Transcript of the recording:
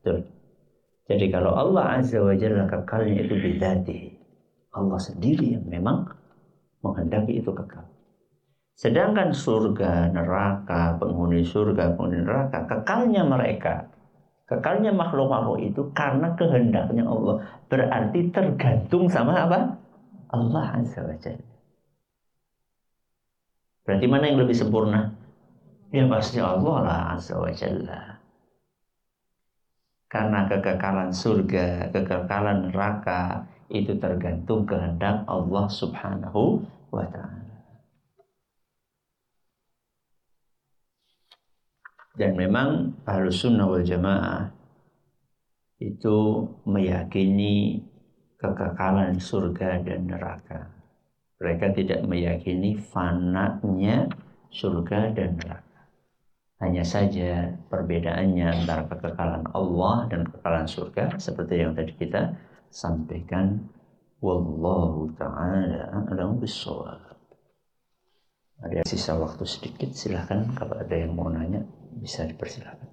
Betul. Jadi kalau Allah Azza wa Jalla kekalnya itu bidzatihi, Allah sendiri yang memang menghendaki itu kekal. Sedangkan surga, neraka, penghuni surga, penghuni neraka, kekalnya mereka, kekalnya makhluk-makhluk itu karena kehendaknya Allah. Berarti tergantung sama apa? Allah Azza wa Jalla. Berarti mana yang lebih sempurna? Ya pasti Allah lah Azza wa Jalla. Karena kekekalan surga, kekekalan neraka itu tergantung kehendak Allah Subhanahu wa Ta'ala. Dan memang Ahlus Sunnah wal Jamaah itu meyakini kekekalan surga dan neraka. Mereka tidak meyakini fananya surga dan neraka. Hanya saja perbedaannya antara kekekalan Allah dan kekekalan surga seperti yang tadi kita sampaikan. Wallahu ta'ala a'lam bissawab. Ada sisa waktu sedikit, silahkan kalau ada yang mau nanya bisa dipersilakan.